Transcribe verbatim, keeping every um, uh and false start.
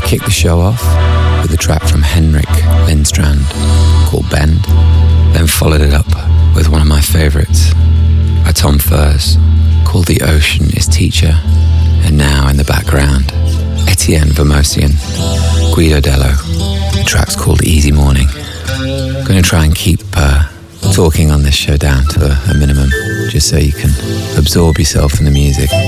kicked the show off with a track from Henrik Lindstrand called Bend, then followed it up with one of my favourites by Tom Furs called The Ocean is Teacher, and now in the background, Etienne Vermosian, Guido Dello. The track's called Easy Morning. I'm going to try and keep uh, talking on this show down to a, a minimum, just so you can absorb yourself in the music.